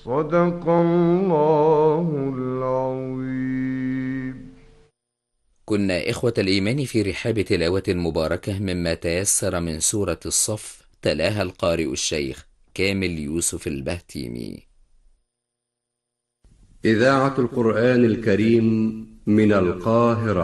صدق الله العظيم. كنا إخوة الإيمان في رحاب تلاوة مباركة مما تيسر من سورة الصف، تلاها القارئ الشيخ كامل يوسف البهتيمي. إذاعة القرآن الكريم من القاهرة.